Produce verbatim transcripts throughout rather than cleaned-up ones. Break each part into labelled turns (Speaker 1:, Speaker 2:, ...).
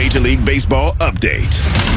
Speaker 1: Major League Baseball update.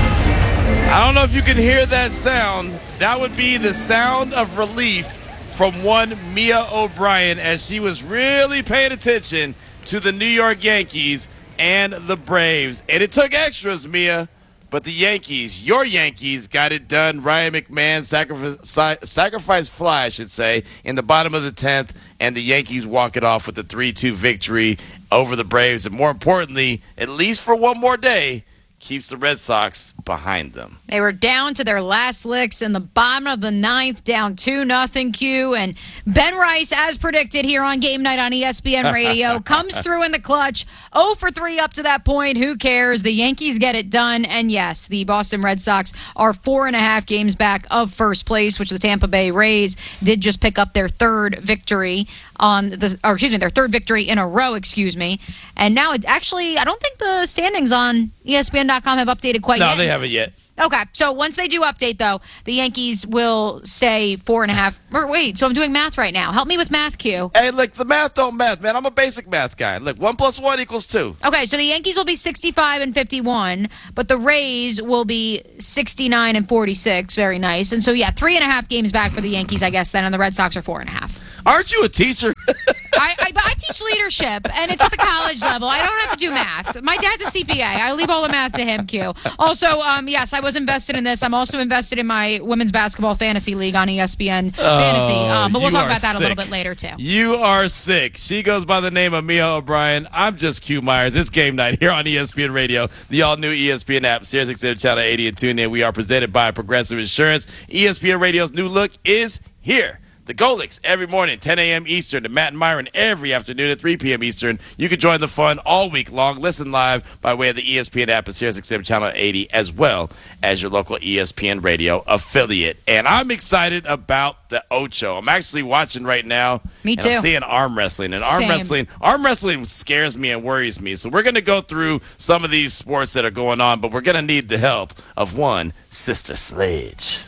Speaker 2: I don't know if you can hear that sound. That would be the sound of relief from one Mia O'Brien as she was really paying attention to the New York Yankees and the Braves. And it took extras, Mia, but the Yankees, your Yankees, got it done. Ryan McMahon sacrifice, sacrifice fly, I should say, in the bottom of the tenth, and the Yankees walk it off with a three two victory over the Braves. And more importantly, at least for one more day, keeps the Red Sox behind them.
Speaker 3: They were down to their last licks in the bottom of the ninth, down two nothing Q. And Ben Rice, as predicted here on Game Night on E S P N Radio, comes through in the clutch. oh for three up to that point. Who cares? The Yankees get it done. And yes, the Boston Red Sox are four and a half games back of first place, which the Tampa Bay Rays did just pick up their third victory on the, or excuse me, their third victory in a row, excuse me. And now it actually, I don't think the standings on E S P N dot com have updated quite
Speaker 2: no,
Speaker 3: yet.
Speaker 2: No, they haven't yet.
Speaker 3: Okay, so once they do update, though, the Yankees will stay four and a half. Or wait, so I'm doing math right now. Help me with math, Q.
Speaker 2: Hey, look, the math don't math, man. I'm a basic math guy. Look, one plus one equals two.
Speaker 3: Okay, so the Yankees will be sixty-five and fifty-one, but the Rays will be sixty-nine and forty-six. Very nice. And so, yeah, three and a half games back for the Yankees, I guess, then, and the Red Sox are four and a half.
Speaker 2: Aren't you a teacher?
Speaker 3: I, I, I teach leadership, and it's at the college level. I don't have to do math. My dad's a C P A. I leave all the math to him, Q. Also, um, yes, I was invested in this. I'm also invested in my women's basketball fantasy league on E S P N
Speaker 2: oh,
Speaker 3: Fantasy. Um, but we'll talk about that
Speaker 2: sick.
Speaker 3: a little bit later, too.
Speaker 2: You are sick. She goes by the name of Mia O'Brien. I'm just Q Myers. It's Game Night here on E S P N Radio, the all-new E S P N app, Sirius X M Channel eighty, and tune in. We are presented by Progressive Insurance. E S P N Radio's new look is here. The Golics every morning, ten a.m. Eastern, to Matt and Myron every afternoon at three p.m. Eastern. You can join the fun all week long. Listen live by way of the E S P N app and Sirius X M Channel eighty, as well as your local E S P N Radio affiliate. And I'm excited about the Ocho. I'm actually watching right now.
Speaker 3: Me too.
Speaker 2: And I'm seeing arm wrestling. And arm
Speaker 3: Same.
Speaker 2: wrestling, arm wrestling scares me and worries me. So we're going to go through some of these sports that are going on, but we're going to need the help of one Sister Sledge.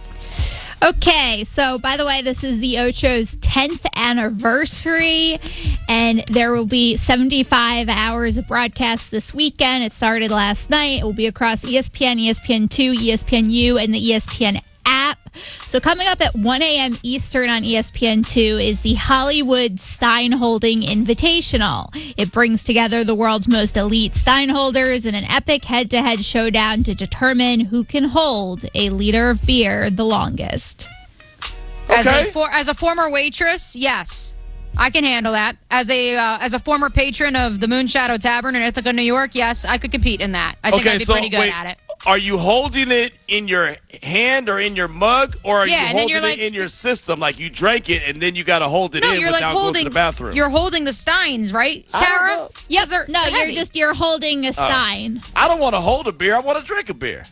Speaker 4: Okay, so by the way, this is the Ocho's tenth anniversary, and there will be seventy-five hours of broadcast this weekend. It started last night. It will be across E S P N, E S P N two, E S P N U, and the E S P N app. So coming up at one a.m. Eastern on E S P N two is the Hollywood Steinholding Invitational. It brings together the world's most elite Steinholders in an epic head-to-head showdown to determine who can hold a liter of beer the longest.
Speaker 3: As,
Speaker 2: Okay.
Speaker 3: a, for, as a former waitress, yes. I can handle that. As a uh, as a former patron of the Moonshadow Tavern in Ithaca, New York, yes, I could compete in that. I think
Speaker 2: Okay,
Speaker 3: I'd be
Speaker 2: so
Speaker 3: pretty good
Speaker 2: wait,
Speaker 3: at it.
Speaker 2: Are you holding it in your hand or in your mug, or are
Speaker 3: Yeah,
Speaker 2: you
Speaker 3: and then
Speaker 2: holding
Speaker 3: you're
Speaker 2: it
Speaker 3: like-
Speaker 2: in your system? Like you drank it and then you got to hold it
Speaker 3: No,
Speaker 2: in
Speaker 3: you're like
Speaker 2: without going
Speaker 3: holding
Speaker 2: to the bathroom.
Speaker 3: You're holding the Steins, right,
Speaker 2: I don't
Speaker 3: Tara?
Speaker 2: know.
Speaker 3: Yes, they're,
Speaker 4: No,
Speaker 3: they're
Speaker 4: you're
Speaker 3: heavy.
Speaker 4: just you're holding a sign.
Speaker 2: I don't want to hold a beer. I want to drink a beer.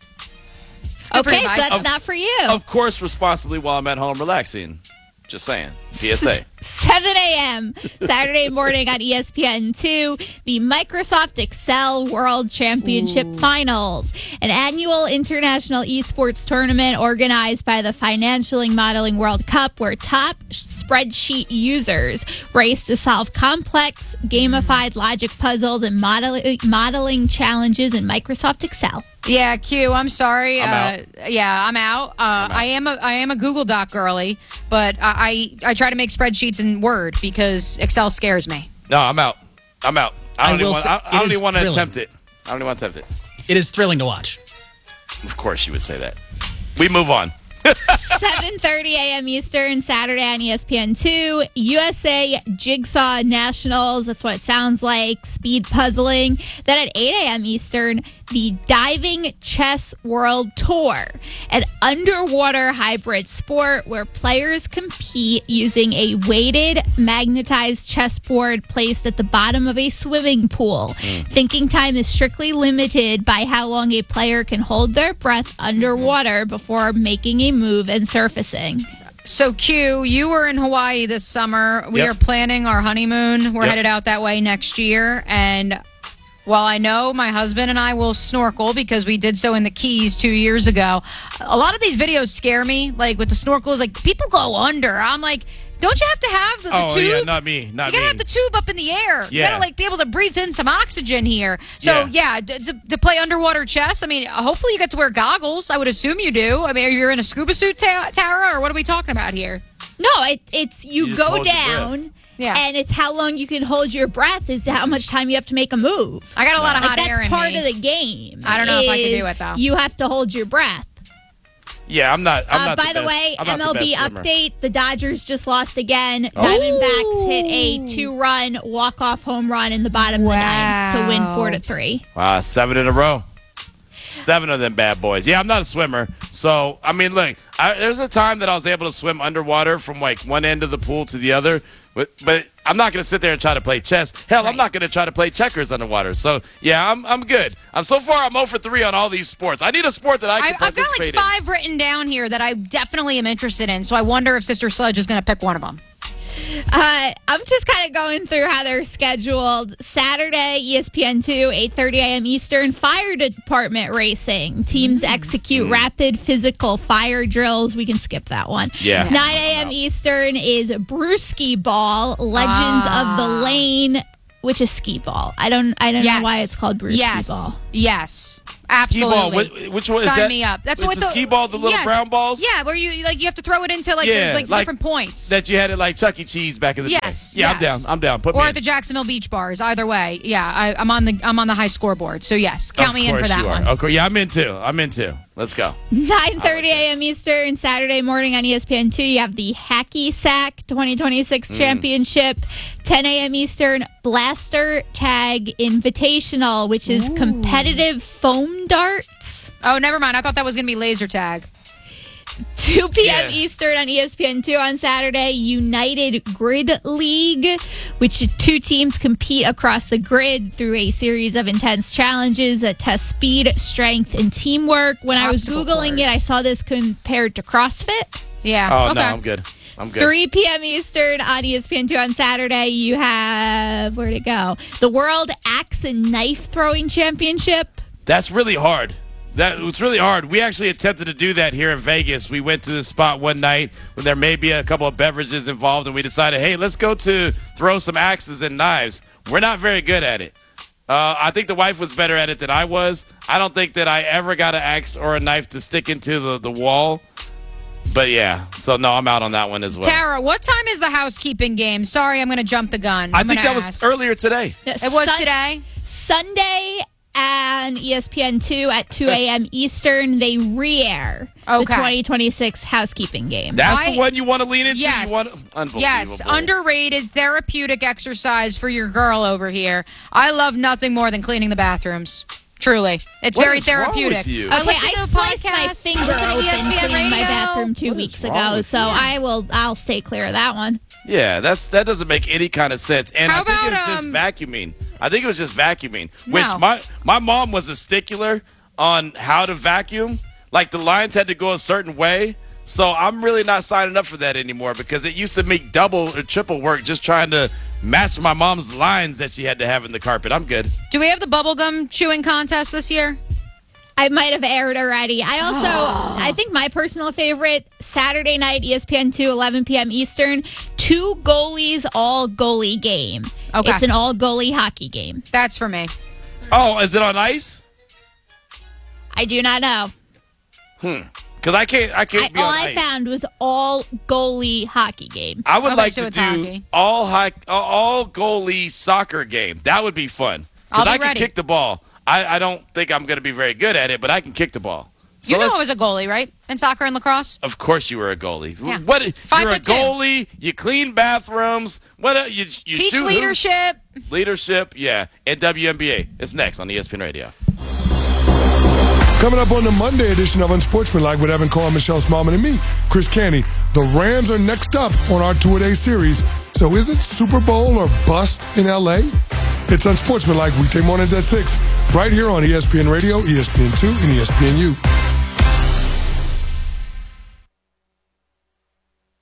Speaker 3: good for
Speaker 4: Okay,
Speaker 3: you,
Speaker 4: so
Speaker 3: Mike.
Speaker 4: that's
Speaker 2: Of-
Speaker 4: not for you.
Speaker 2: Of course, responsibly while I'm at home relaxing. Just saying. P S A.
Speaker 4: seven a.m. Saturday morning on E S P N two, the Microsoft Excel World Championship
Speaker 3: Ooh.
Speaker 4: Finals, an annual international esports tournament organized by the Financial Modeling World Cup, where top spreadsheet users race to solve complex, gamified logic puzzles and modeling, modeling challenges in Microsoft Excel.
Speaker 3: Yeah, Q. I'm sorry.
Speaker 2: I'm
Speaker 3: uh, Yeah, I'm out. Uh,
Speaker 2: I'm out.
Speaker 3: I am a I am a Google Doc girly, but I, I I try to make spreadsheets in Word because Excel scares me.
Speaker 2: No, I'm out. I'm out. I
Speaker 5: I
Speaker 2: don't even
Speaker 5: will
Speaker 2: want,
Speaker 5: say-
Speaker 2: I, I
Speaker 5: it
Speaker 2: don't
Speaker 5: is
Speaker 2: even want to
Speaker 5: thrilling.
Speaker 2: attempt it. I don't even want to attempt it.
Speaker 5: It is thrilling to watch.
Speaker 2: Of course you would say that. We move on.
Speaker 4: seven thirty a.m. Eastern, Saturday on E S P N two. U S A Jigsaw Nationals. That's what it sounds like. Speed puzzling. Then at eight a.m. Eastern, the Diving Chess World Tour, an underwater hybrid sport where players compete using a weighted, magnetized chessboard placed at the bottom of a swimming pool. Thinking time is strictly limited by how long a player can hold their breath underwater before making a move and surfacing.
Speaker 3: So, Q, you were in Hawaii this summer. We
Speaker 2: Yep.
Speaker 3: are planning our honeymoon. We're
Speaker 2: Yep.
Speaker 3: headed out that way next year. And while I know my husband and I will snorkel because we did so in the Keys two years ago, a lot of these videos scare me. Like with the snorkels, like people go under. I'm like, Don't you have to have the, the
Speaker 2: oh,
Speaker 3: tube?
Speaker 2: yeah, not me. Not
Speaker 3: you gotta
Speaker 2: me.
Speaker 3: have the tube up in the air.
Speaker 2: Yeah.
Speaker 3: You gotta like be able to breathe in some oxygen here. So yeah,
Speaker 2: Yeah.
Speaker 3: d- to, to play underwater chess. I mean, hopefully you get to wear goggles. I would assume you do. I mean, you're in a scuba suit, Ta- Tara, or what are we talking about here?
Speaker 4: No, it, it's you,
Speaker 2: You just
Speaker 4: go
Speaker 2: hold your
Speaker 4: down,
Speaker 2: breath.
Speaker 3: Yeah.
Speaker 4: and it's how long you can hold your breath is how much time you have to make a move.
Speaker 3: I got a lot of
Speaker 4: Like,
Speaker 3: hot
Speaker 4: that's
Speaker 3: air in
Speaker 4: part
Speaker 3: me.
Speaker 4: of the game.
Speaker 3: I don't know if I could
Speaker 4: is
Speaker 3: do it, though.
Speaker 4: You have to hold your breath.
Speaker 2: Yeah, I'm not. I'm
Speaker 4: Uh,
Speaker 2: not
Speaker 4: by the,
Speaker 2: best-
Speaker 4: way,
Speaker 2: I'm not
Speaker 4: M L
Speaker 2: the
Speaker 4: B
Speaker 2: best swimmer.
Speaker 4: update: the Dodgers just lost again.
Speaker 2: Oh.
Speaker 4: Diamondbacks hit a two-run walk-off home run in the bottom of the ninth to win
Speaker 3: Wow.
Speaker 4: four to three.
Speaker 2: Wow, seven in a row. Seven of them bad boys. Yeah, I'm not a swimmer. So, I mean, look, I, there's a time that I was able to swim underwater from like one end of the pool to the other. But, but I'm not going to sit there and try to play chess. Hell, I'm
Speaker 3: Right.
Speaker 2: not going to try to play checkers underwater. So, yeah, I'm I'm good. I'm so far I'm zero for three on all these sports. I need a sport that I
Speaker 3: I,
Speaker 2: can
Speaker 3: I've got
Speaker 2: participate
Speaker 3: like five written down here that I definitely am interested in. So I wonder if Sister Sledge is going to pick one of them.
Speaker 4: Uh, I'm just kind of going through how they're scheduled. Saturday, E S P N two, eight thirty a.m. Eastern, fire department racing. Teams execute rapid physical fire drills. We can skip that one.
Speaker 2: Yeah.
Speaker 4: nine a.m. Eastern is Brewski Ball, Legends
Speaker 3: Ah.
Speaker 4: of the Lane, which is skee ball. I don't I don't
Speaker 3: Yes.
Speaker 4: know why it's called Brewski
Speaker 3: yes.
Speaker 4: Ball.
Speaker 3: Yes.
Speaker 2: Skee
Speaker 3: Absolutely.
Speaker 2: ball. Which, which one is
Speaker 3: Sign
Speaker 2: that?
Speaker 3: me up. That's
Speaker 2: it's
Speaker 3: what
Speaker 2: the,
Speaker 3: the
Speaker 2: skee ball, the little
Speaker 3: yes.
Speaker 2: brown balls.
Speaker 3: Yeah, where you like you have to throw it into like
Speaker 2: Yeah,
Speaker 3: there's like,
Speaker 2: like
Speaker 3: different points.
Speaker 2: That you had at like Chuck E. Cheese back in the
Speaker 3: Yes.
Speaker 2: day. Yeah, I'm
Speaker 3: yes.
Speaker 2: down. I'm down. Put
Speaker 3: or
Speaker 2: me
Speaker 3: at
Speaker 2: in.
Speaker 3: the Jacksonville Beach Bars. Either way, yeah, I, I'm on the I'm on the high scoreboard. So yes, count
Speaker 2: Of
Speaker 3: me in for
Speaker 2: course
Speaker 3: that
Speaker 2: you are.
Speaker 3: one.
Speaker 2: Okay, yeah, I'm in too. I'm in too. Let's go.
Speaker 4: nine thirty a.m. Eastern, Saturday morning on E S P N two. You have the Hacky Sack twenty twenty-six
Speaker 2: Mm.
Speaker 4: Championship. ten a.m. Eastern, Blaster Tag Invitational, which is
Speaker 3: Ooh.
Speaker 4: competitive foam darts.
Speaker 3: Oh, never mind. I thought that was gonna be laser tag.
Speaker 4: two p.m.
Speaker 2: Yeah.
Speaker 4: Eastern on E S P N two on Saturday. United Grid League, which two teams compete across the grid through a series of intense challenges that test speed, strength, and teamwork. When I was
Speaker 3: Obstacle
Speaker 4: Googling it,
Speaker 3: course.
Speaker 4: I saw this compared to CrossFit.
Speaker 3: Yeah.
Speaker 2: Oh
Speaker 3: okay.
Speaker 2: no, I'm good. I'm good.
Speaker 4: three p.m. Eastern on E S P N two on Saturday. You have, where'd it go? The World Axe and Knife Throwing Championship.
Speaker 2: That's really hard. That it's really hard. We actually attempted to do that here in Vegas. We went to the spot one night when there may be a couple of beverages involved, and we decided, hey, let's go to throw some axes and knives. We're not very good at it. Uh, I think the wife was better at it than I was. I don't think that I ever got an axe or a knife to stick into the, the wall. But yeah, so no, I'm out on that one as well.
Speaker 3: Tara, what time is the housekeeping game? Sorry, I'm going to jump the gun.
Speaker 2: I
Speaker 3: I'm
Speaker 2: think
Speaker 3: gonna
Speaker 2: that was
Speaker 3: ask.
Speaker 2: earlier today.
Speaker 3: It was
Speaker 4: Sun-
Speaker 3: today.
Speaker 4: Sunday on E S P N two at two a.m. Eastern. They re-air the
Speaker 3: Okay.
Speaker 4: twenty twenty-six housekeeping game.
Speaker 2: That's
Speaker 3: I-
Speaker 2: the one you want to lean into?
Speaker 3: Yes.
Speaker 2: You want, unbelievable.
Speaker 3: Yes. Underrated therapeutic exercise for your girl over here. I love nothing more than cleaning the bathrooms. Truly. It's
Speaker 2: What
Speaker 3: very
Speaker 2: is wrong
Speaker 3: therapeutic.
Speaker 2: with you?
Speaker 3: I
Speaker 4: Okay,
Speaker 3: listen
Speaker 4: I
Speaker 3: to a
Speaker 4: sliced my
Speaker 3: podcast,
Speaker 4: finger
Speaker 3: I listen to
Speaker 4: open
Speaker 3: E S P N
Speaker 4: cleaning my
Speaker 3: Radio.
Speaker 4: bathroom two
Speaker 2: What is
Speaker 4: weeks
Speaker 2: wrong
Speaker 4: ago,
Speaker 2: with
Speaker 4: so
Speaker 2: you?
Speaker 4: I will. I'll stay clear of that one.
Speaker 2: Yeah, that's that doesn't make any kind of sense. And
Speaker 3: How
Speaker 2: I think it was
Speaker 3: about,
Speaker 2: just
Speaker 3: um,
Speaker 2: vacuuming. I think it was just vacuuming. Which
Speaker 3: No.
Speaker 2: my my mom was a stickler on how to vacuum. Like the lines had to go a certain way. So I'm really not signing up for that anymore because it used to make double or triple work just trying to match my mom's lines that she had to have in the carpet. I'm good.
Speaker 3: Do we have the bubblegum chewing contest this year?
Speaker 4: I might have aired already. I also, I think my personal favorite, Saturday night, E S P N two, eleven p.m. Eastern, two goalies, all goalie game.
Speaker 3: Okay.
Speaker 4: It's an all goalie hockey game.
Speaker 3: That's for me.
Speaker 2: Oh, is it on ice?
Speaker 4: I do not know.
Speaker 2: Because I can't I can't
Speaker 4: I,
Speaker 2: be
Speaker 4: all
Speaker 2: on
Speaker 4: I
Speaker 2: ice.
Speaker 4: found was all goalie hockey game.
Speaker 2: I would
Speaker 3: Okay,
Speaker 2: like
Speaker 3: so
Speaker 2: to
Speaker 3: it's
Speaker 2: do
Speaker 3: hockey.
Speaker 2: all high, all goalie soccer game. That would be fun
Speaker 3: I'll
Speaker 2: because
Speaker 3: be
Speaker 2: I can
Speaker 3: ready.
Speaker 2: kick the ball. I, I don't think I'm going to be very good at it, but I can kick the ball. So
Speaker 3: You know
Speaker 2: let's-
Speaker 3: I was a goalie, right? In soccer and lacrosse?
Speaker 2: of course you were a goalie.
Speaker 3: Yeah.
Speaker 2: What?
Speaker 3: Five
Speaker 2: you're a
Speaker 3: foot two.
Speaker 2: goalie. You clean bathrooms. What? el- You you
Speaker 3: Teach
Speaker 2: shoot hoops.
Speaker 3: leadership.
Speaker 2: Leadership. Yeah. And W N B A. It's next on E S P N Radio.
Speaker 5: Coming up on the Monday edition of Unsportsmanlike with Evan Cole, Michelle Smallman, and me, Chris Canny. The Rams are next up on our two-a-day series. So is it Super Bowl or bust in L A? It's Unsportsmanlike weekday mornings at six, right here on E S P N Radio, E S P N two, and E S P N U.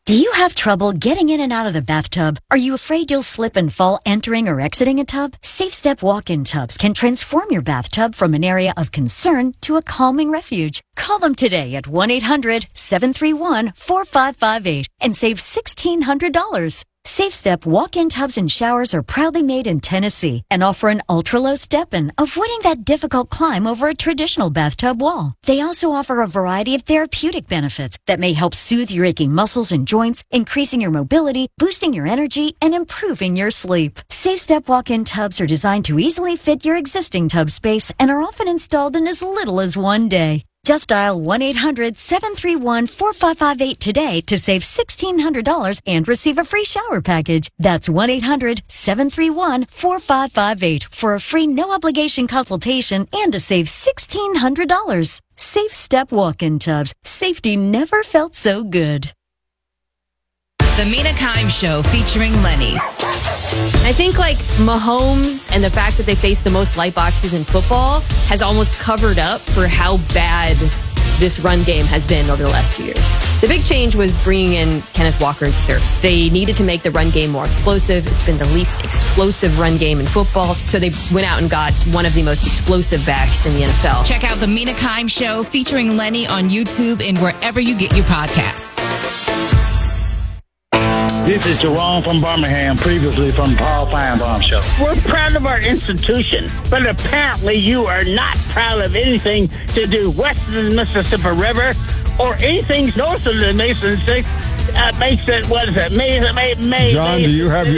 Speaker 6: Do you have trouble getting in and out of the bathtub? Are you afraid you'll slip and fall entering or exiting a tub? SafeStep walk-in tubs can transform your bathtub from an area of concern to a calming refuge. Call them today at one eight hundred seven three one four five five eight and save sixteen hundred dollars. SafeStep walk-in tubs and showers are proudly made in Tennessee and offer an ultra-low step-in, avoiding that difficult climb over a traditional bathtub wall. They also offer a variety of therapeutic benefits that may help soothe your aching muscles and joints, increasing your mobility, boosting your energy, and improving your sleep. SafeStep walk-in tubs are designed to easily fit your existing tub space and are often installed in as little as one day. Just dial one eight hundred seven three one four five five eight today to save sixteen hundred dollars and receive a free shower package. That's one eight hundred seven three one four five five eight for a free no-obligation consultation and to save sixteen hundred dollars. Safe Step walk-in tubs. Safety never felt so good.
Speaker 7: The Mina Kimes Show featuring Lenny.
Speaker 8: I think like Mahomes and the fact that they face the most light boxes in football has almost covered up for how bad this run game has been over the last two years. The big change was bringing in Kenneth Walker the third. They needed to make the run game more explosive. It's been the least explosive run game in football, so they went out and got one of the most explosive backs in the N F L.
Speaker 7: Check out The Mina Kimes Show featuring Lenny on YouTube and wherever you get your podcasts.
Speaker 9: This is Jerome from Birmingham, previously from the Paul Feinbaum Show. We're proud of our institution, but apparently you are not proud of anything to do west of the Mississippi River or anything north of the Mason Six. Uh, makes it, what is it? May, May, May,
Speaker 10: John,
Speaker 9: May,
Speaker 10: do you have